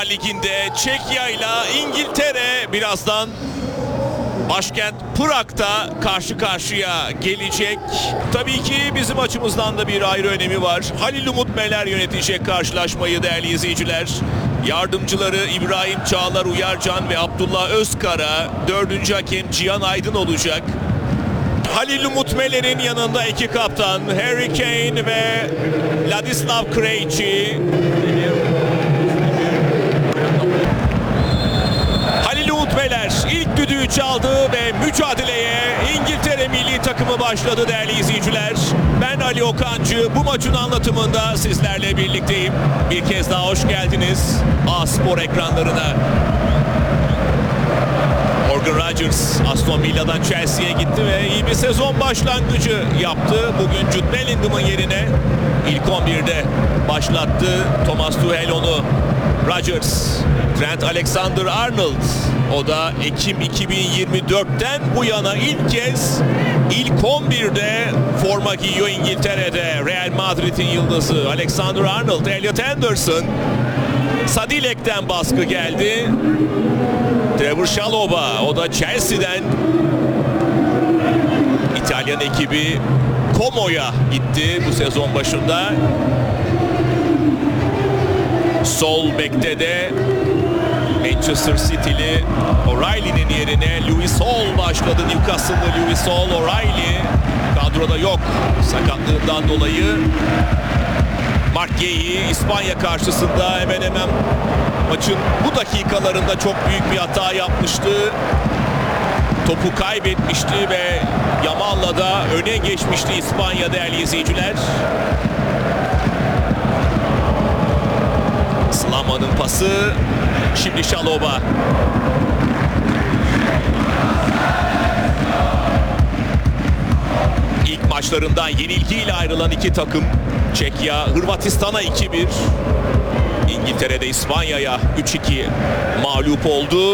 Şampiyonlar Ligi'nde Çekya ile İngiltere birazdan başkent Prag'da karşı karşıya gelecek. Tabii ki bizim açımızdan da bir ayrı önemi var. Halil Umut Meler yönetecek karşılaşmayı değerli izleyiciler. Yardımcıları İbrahim Çağlar Uyarcan ve Abdullah Özkara, dördüncü hakem Cihan Aydın olacak. Halil Umut Meler'in yanında iki kaptan Harry Kane ve Ladislav Krejci. Halil Umut Meler ilk düdüğü çaldı ve mücadeleye İngiltere milli takımı başladı değerli izleyiciler. Ben Ali Okancı, bu maçın anlatımında sizlerle birlikteyim. Bir kez daha hoş geldiniz A-Spor ekranlarına. Morgan Rodgers Aston Villa'dan Chelsea'ye gitti ve iyi bir sezon başlangıcı yaptı. Bugün Jude Bellingham'ın yerine ilk 11'de başlattı Thomas Tuchel onu. Rodgers, Trent Alexander-Arnold, o da Ekim 2024'ten bu yana ilk kez ilk 11'de forma giyiyor İngiltere'de. Real Madrid'in yıldızı Alexander-Arnold, Elliot Anderson, Sadilek'ten baskı geldi. Trevor Chalobah, o da Chelsea'den İtalyan ekibi Como'ya gitti bu sezon başında. Sol bekte de Manchester City'li O'Reilly'nin yerine Lewis Hall başladı. Newcastle'lı Lewis Hall, O'Reilly kadroda yok sakatlığından dolayı. Mark Guehi İspanya karşısında hemen hemen maçın bu dakikalarında çok büyük bir hata yapmıştı. Topu kaybetmişti ve Yamal'la da öne geçmişti İspanya değerli izleyiciler. Slama'nın pası. Şimdi Chalobah. İlk maçlarından yenilgiyle ayrılan iki takım. Çekya Hırvatistan'a 2-1. İngiltere'de İspanya'ya 3-2 mağlup oldu.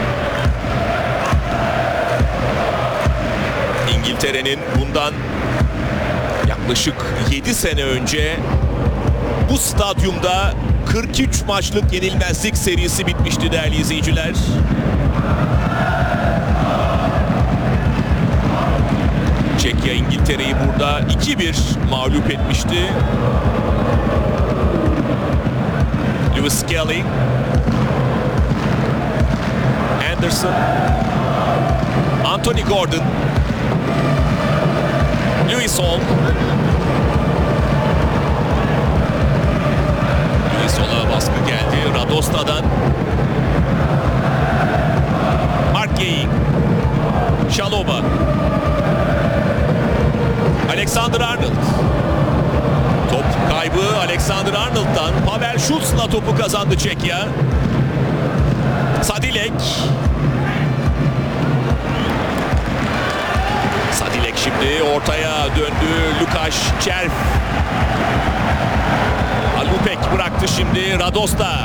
İngiltere'nin bundan yaklaşık 7 sene önce bu stadyumda 43 maçlık yenilmezlik serisi bitmişti değerli izleyiciler. Çekya İngiltere'yi burada 2-1 mağlup etmişti. Lewis Skelly, Anderson, Anthony Gordon, Lewis Hall. Lewis Hall'a baskı geldi Radosta'dan. Mark Guehi, Chalobah, Alexander-Arnold. Top kaybı Alexander-Arnold'dan. Pavel Schulz'la topu kazandı Çekya. Sadilek. Sadilek şimdi ortaya döndü. Lukasz Červ. Alupek bıraktı şimdi Radosta.